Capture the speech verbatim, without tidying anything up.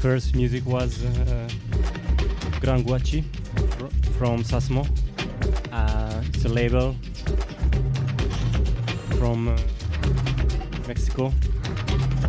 first music was uh, Gran Guachi fr- from Sasmo. Uh, it's a label from uh, Mexico.